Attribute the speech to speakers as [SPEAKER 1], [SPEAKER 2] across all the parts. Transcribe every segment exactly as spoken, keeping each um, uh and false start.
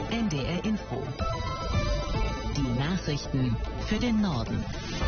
[SPEAKER 1] N D R Info. Die Nachrichten für den Norden.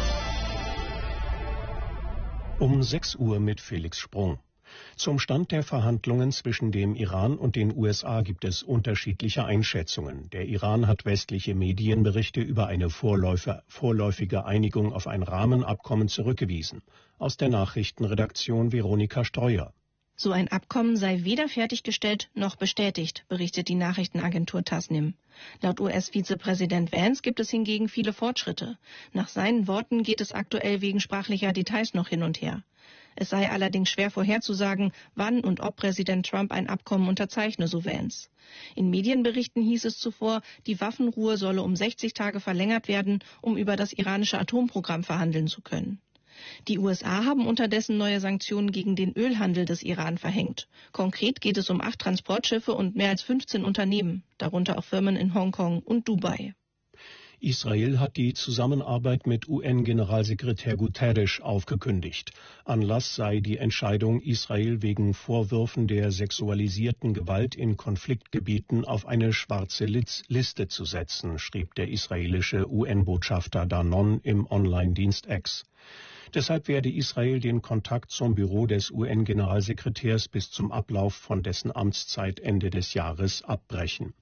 [SPEAKER 2] Um sechs Uhr mit Felix Sprung. Zum Stand der Verhandlungen zwischen dem Iran und den U S A gibt es unterschiedliche Einschätzungen. Der Iran hat westliche Medienberichte über eine Vorläufe, vorläufige Einigung auf ein Rahmenabkommen zurückgewiesen. Aus der Nachrichtenredaktion Veronika Streuer.
[SPEAKER 3] So ein Abkommen sei weder fertiggestellt noch bestätigt, berichtet die Nachrichtenagentur Tasnim. Laut U S-Vizepräsident Vance gibt es hingegen viele Fortschritte. Nach seinen Worten geht es aktuell wegen sprachlicher Details noch hin und her. Es sei allerdings schwer vorherzusagen, wann und ob Präsident Trump ein Abkommen unterzeichne, so Vance. In Medienberichten hieß es zuvor, die Waffenruhe solle um sechzig Tage verlängert werden, um über das iranische Atomprogramm verhandeln zu können. Die U S A haben unterdessen neue Sanktionen gegen den Ölhandel des Iran verhängt. Konkret geht es um acht Transportschiffe und mehr als fünfzehn Unternehmen, darunter auch Firmen in Hongkong und Dubai.
[SPEAKER 2] Israel hat die Zusammenarbeit mit U N-Generalsekretär Guterres aufgekündigt. Anlass sei die Entscheidung, Israel wegen Vorwürfen der sexualisierten Gewalt in Konfliktgebieten auf eine schwarze Liste zu setzen, schrieb der israelische U N-Botschafter Danon im Online-Dienst X. Deshalb werde Israel den Kontakt zum Büro des U N-Generalsekretärs bis zum Ablauf von dessen Amtszeit Ende des Jahres abbrechen.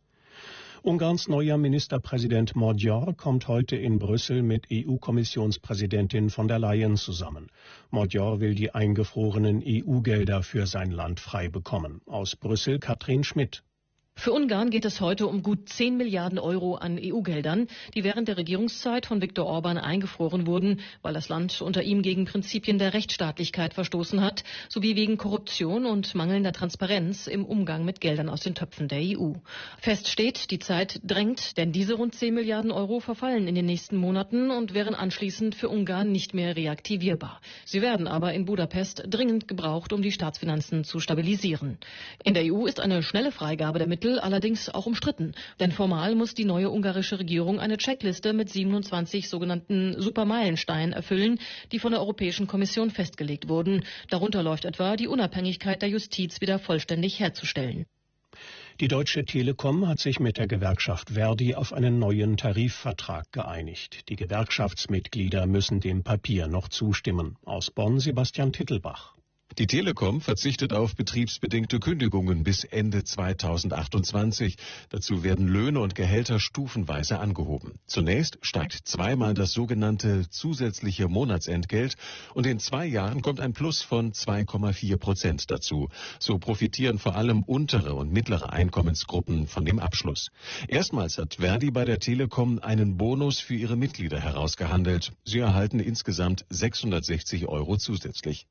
[SPEAKER 2] Ungarns neuer Ministerpräsident Magyar kommt heute in Brüssel mit E U-Kommissionspräsidentin von der Leyen zusammen. Magyar will die eingefrorenen E U-Gelder für sein Land frei bekommen. Aus Brüssel Katrin Schmidt.
[SPEAKER 4] Für Ungarn geht es heute um gut zehn Milliarden Euro an E U-Geldern, die während der Regierungszeit von Viktor Orban eingefroren wurden, weil das Land unter ihm gegen Prinzipien der Rechtsstaatlichkeit verstoßen hat, sowie wegen Korruption und mangelnder Transparenz im Umgang mit Geldern aus den Töpfen der E U. Fest steht, die Zeit drängt, denn diese rund zehn Milliarden Euro verfallen in den nächsten Monaten und wären anschließend für Ungarn nicht mehr reaktivierbar. Sie werden aber in Budapest dringend gebraucht, um die Staatsfinanzen zu stabilisieren. In der E U ist eine schnelle Freigabe der Mittel allerdings auch umstritten, denn formal muss die neue ungarische Regierung eine Checkliste mit siebenundzwanzig sogenannten Supermeilensteinen erfüllen, die von der Europäischen Kommission festgelegt wurden. Darunter läuft etwa die Unabhängigkeit der Justiz wieder vollständig herzustellen.
[SPEAKER 2] Die Deutsche Telekom hat sich mit der Gewerkschaft Verdi auf einen neuen Tarifvertrag geeinigt. Die Gewerkschaftsmitglieder müssen dem Papier noch zustimmen. Aus Bonn Sebastian Tittelbach.
[SPEAKER 5] Die Telekom verzichtet auf betriebsbedingte Kündigungen bis Ende zweitausendachtundzwanzig. Dazu werden Löhne und Gehälter stufenweise angehoben. Zunächst steigt zweimal das sogenannte zusätzliche Monatsentgelt und in zwei Jahren kommt ein Plus von zwei Komma vier Prozent dazu. So profitieren vor allem untere und mittlere Einkommensgruppen von dem Abschluss. Erstmals hat Verdi bei der Telekom einen Bonus für ihre Mitglieder herausgehandelt. Sie erhalten insgesamt sechshundertsechzig Euro zusätzlich.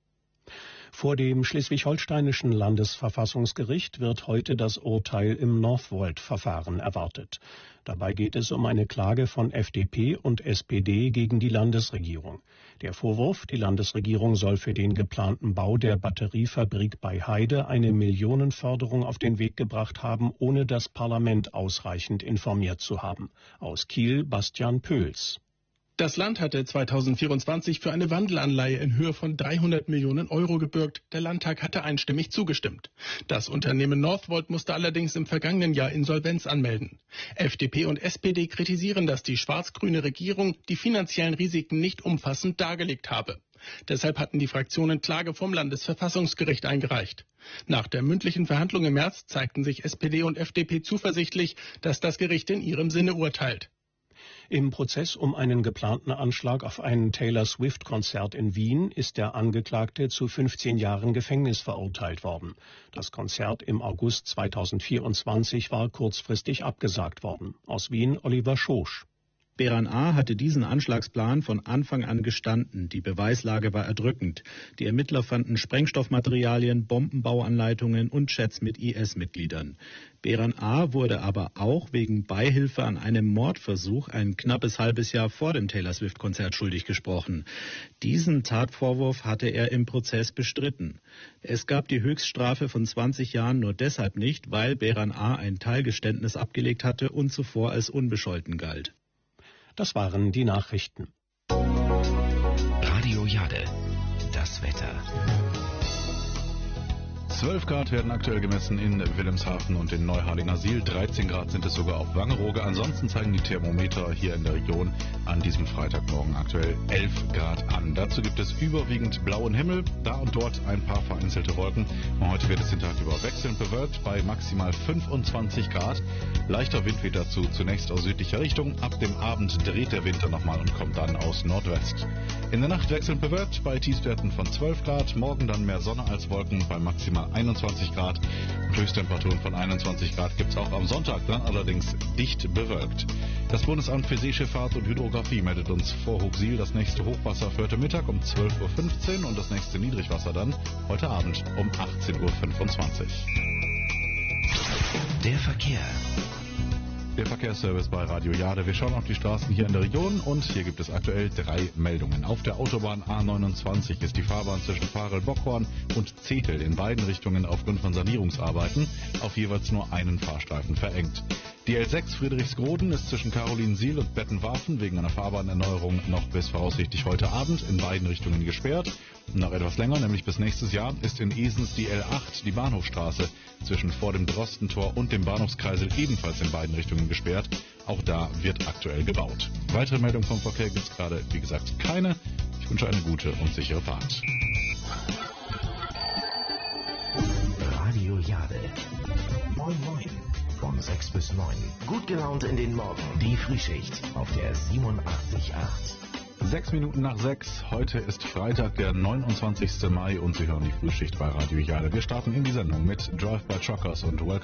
[SPEAKER 2] Vor dem schleswig-holsteinischen Landesverfassungsgericht wird heute das Urteil im Northvolt-Verfahren erwartet. Dabei geht es um eine Klage von F D P und S P D gegen die Landesregierung. Der Vorwurf, die Landesregierung soll für den geplanten Bau der Batteriefabrik bei Heide eine Millionenförderung auf den Weg gebracht haben, ohne das Parlament ausreichend informiert zu haben. Aus Kiel Bastian Pöls.
[SPEAKER 6] Das Land hatte zweitausendvierundzwanzig für eine Wandelanleihe in Höhe von dreihundert Millionen Euro gebürgt. Der Landtag hatte einstimmig zugestimmt. Das Unternehmen Northvolt musste allerdings im vergangenen Jahr Insolvenz anmelden. F D P und S P D kritisieren, dass die schwarz-grüne Regierung die finanziellen Risiken nicht umfassend dargelegt habe. Deshalb hatten die Fraktionen Klage vom Landesverfassungsgericht eingereicht. Nach der mündlichen Verhandlung im März zeigten sich S P D und F D P zuversichtlich, dass das Gericht in ihrem Sinne urteilt.
[SPEAKER 2] Im Prozess um einen geplanten Anschlag auf ein Taylor-Swift-Konzert in Wien ist der Angeklagte zu fünfzehn Jahren Gefängnis verurteilt worden. Das Konzert im August zweitausendvierundzwanzig war kurzfristig abgesagt worden. Aus Wien Oliver Schosch.
[SPEAKER 7] Beran A. hatte diesen Anschlagsplan von Anfang an gestanden. Die Beweislage war erdrückend. Die Ermittler fanden Sprengstoffmaterialien, Bombenbauanleitungen und Chats mit I S-Mitgliedern. Beran A. wurde aber auch wegen Beihilfe an einem Mordversuch ein knappes halbes Jahr vor dem Taylor-Swift-Konzert schuldig gesprochen. Diesen Tatvorwurf hatte er im Prozess bestritten. Es gab die Höchststrafe von zwanzig Jahren nur deshalb nicht, weil Beran A. ein Teilgeständnis abgelegt hatte und zuvor als unbescholten galt.
[SPEAKER 2] Das waren die Nachrichten.
[SPEAKER 8] Radio Jade, das Wetter. zwölf Grad werden aktuell gemessen in Wilhelmshaven und in Neuharlingersiel. dreizehn Grad sind es sogar auf Wangerooge. Ansonsten zeigen die Thermometer hier in der Region an diesem Freitagmorgen aktuell elf Grad an. Dazu gibt es überwiegend blauen Himmel, da und dort ein paar vereinzelte Wolken. Und heute wird es den Tag über wechselnd bewölkt bei maximal fünfundzwanzig Grad. Leichter Wind weht dazu zunächst aus südlicher Richtung. Ab dem Abend dreht der Winter nochmal und kommt dann aus Nordwest. In der Nacht wechselnd bewölkt bei Tiefstwerten von zwölf Grad. Morgen dann mehr Sonne als Wolken bei maximal einundzwanzig Grad. Und Höchsttemperaturen von einundzwanzig Grad gibt es auch am Sonntag, dann allerdings dicht bewölkt. Das Bundesamt für Seeschifffahrt und Hydrographie meldet uns vor Hochsiel das nächste Hochwasser für heute Mittag um zwölf Uhr fünfzehn und das nächste Niedrigwasser dann heute Abend um achtzehn Uhr fünfundzwanzig.
[SPEAKER 9] Der Verkehr.
[SPEAKER 8] Der Verkehrsservice bei Radio Jade. Wir schauen auf die Straßen hier in der Region und hier gibt es aktuell drei Meldungen. Auf der Autobahn A neunundzwanzig ist die Fahrbahn zwischen Farel-Bockhorn und Zetel in beiden Richtungen aufgrund von Sanierungsarbeiten auf jeweils nur einen Fahrstreifen verengt. Die L sechs Friedrichsgroden ist zwischen Carolinensiel und Bettenwarfen wegen einer Fahrbahnerneuerung noch bis voraussichtlich heute Abend in beiden Richtungen gesperrt. Noch etwas länger, nämlich bis nächstes Jahr, ist in Esens die L acht, die Bahnhofstraße, zwischen vor dem Drostentor und dem Bahnhofskreisel ebenfalls in beiden Richtungen gesperrt. Auch da wird aktuell gebaut. Weitere Meldungen vom Verkehr gibt es gerade, wie gesagt, keine. Ich wünsche eine gute und sichere Fahrt.
[SPEAKER 9] Radio Jade. Moin Moin. Von sechs bis neun. Gut gelaunt in den Morgen. Die Frühschicht auf der siebenundachtzig Komma acht.
[SPEAKER 8] Sechs Minuten nach sechs. Heute ist Freitag, der neunundzwanzigster Mai und Sie hören die Frühschicht bei Radio Jade. Wir starten in die Sendung mit Drive by Truckers und Welcome